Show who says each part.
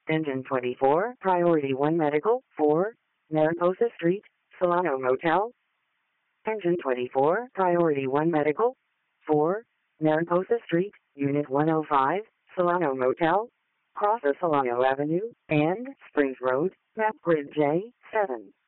Speaker 1: Engine 24, Priority 1 Medical, 4, Mariposa Street, Solano Motel. Engine 24, Priority 1 Medical, 4, Mariposa Street, Unit 105, Solano Motel. Cross of Solano Avenue and Springs Road, map grid J7.